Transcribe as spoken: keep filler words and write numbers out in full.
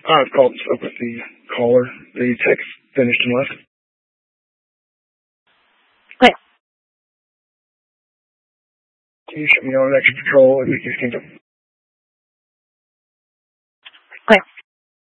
I've called and spoke with the caller. The text finished and left. Okay. Can you show me on an extra patrol at East Kingdom? Okay.